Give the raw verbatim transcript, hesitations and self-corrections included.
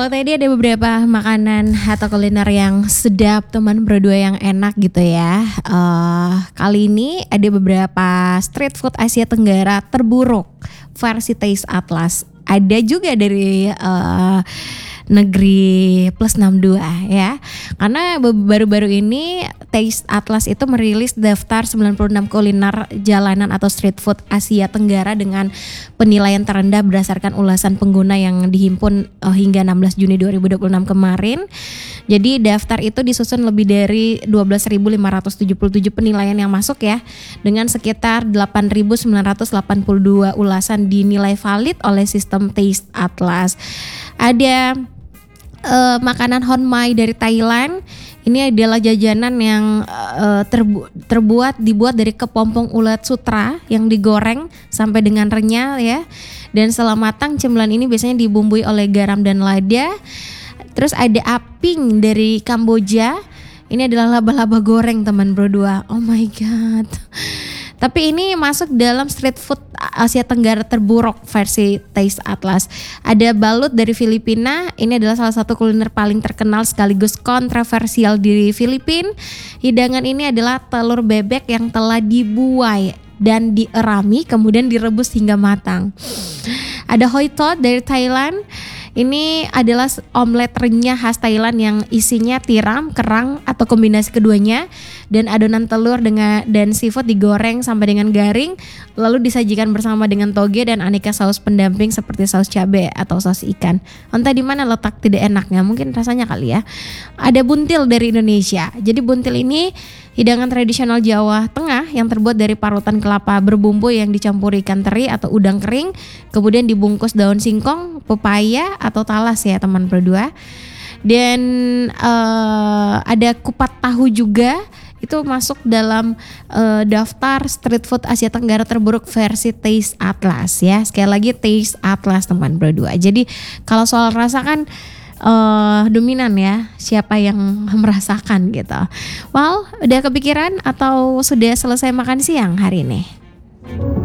Kalau tadi ada beberapa makanan atau kuliner yang sedap, teman berdua yang enak gitu ya. Eh, kali ini ada beberapa street food Asia Tenggara terburuk versi Taste Atlas. Ada juga dari eh, negeri plus enam puluh dua ya. Karena baru-baru ini Taste Atlas itu merilis daftar sembilan puluh enam kuliner jalanan atau street food Asia Tenggara dengan penilaian terendah berdasarkan ulasan pengguna yang dihimpun uh, hingga enam belas Juni dua ribu dua puluh enam kemarin. Jadi daftar itu disusun lebih dari dua belas ribu lima ratus tujuh puluh tujuh penilaian yang masuk ya, dengan sekitar delapan ribu sembilan ratus delapan puluh dua ulasan dinilai valid oleh sistem Taste Atlas. Ada uh, makanan honmai dari Thailand. Ini adalah jajanan yang uh, terbu- terbuat dibuat dari kepompong ulat sutra yang digoreng sampai dengan renyah ya. Dan setelah matang cemilan ini biasanya dibumbui oleh garam dan lada. Terus ada aping dari Kamboja. Ini adalah laba-laba goreng teman berdua. Oh my god. Tapi ini masuk dalam street food Asia Tenggara terburuk versi Taste Atlas. Ada balut dari Filipina. Ini adalah salah satu kuliner paling terkenal sekaligus kontroversial di Filipina. Hidangan ini adalah telur bebek yang telah dibuai dan dierami kemudian direbus hingga matang. Ada hoi tot dari Thailand. Ini adalah omelet renyah khas Thailand yang isinya tiram, kerang atau kombinasi keduanya, dan adonan telur dengan dan seafood digoreng sampai dengan garing, lalu disajikan bersama dengan toge dan aneka saus pendamping seperti saus cabai atau saus ikan. Entah di mana letak tidak enaknya, mungkin rasanya kali ya. Ada buntil dari Indonesia. Jadi buntil ini hidangan tradisional Jawa Tengah yang terbuat dari parutan kelapa berbumbu yang dicampuri ikan teri atau udang kering, kemudian dibungkus daun singkong, pepaya atau talas ya teman berdua. Dan uh, ada kupat tahu juga, itu masuk dalam uh, daftar street food Asia Tenggara terburuk versi Taste Atlas ya. Sekali lagi Taste Atlas teman berdua. Jadi kalau soal rasa kan Uh, dominan ya, siapa yang merasakan gitu. Well, udah kepikiran atau sudah selesai makan siang hari ini?